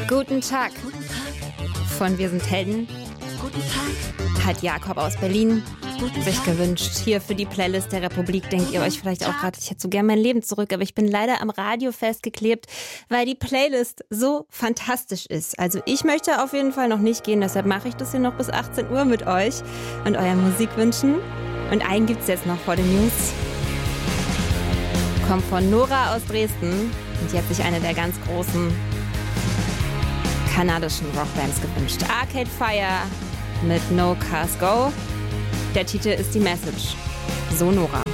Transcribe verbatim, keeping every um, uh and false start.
Guten Tag. Von Wir sind Helden hat Jakob aus Berlin sich gewünscht. Hier für die Playlist der Republik denkt ihr euch vielleicht auch gerade, ich hätte so gern mein Leben zurück, aber ich bin leider am Radio festgeklebt, weil die Playlist so fantastisch ist. Also ich möchte auf jeden Fall noch nicht gehen, deshalb mache ich das hier noch bis achtzehn Uhr mit euch und euren Musikwünschen. Und einen gibt's jetzt noch vor den News. Kommt von Nora aus Dresden und die hat sich eine der ganz großen kanadischen Rockbands gewünscht. Arcade Fire mit No Cars Go. Der Titel ist die Message. So Nora.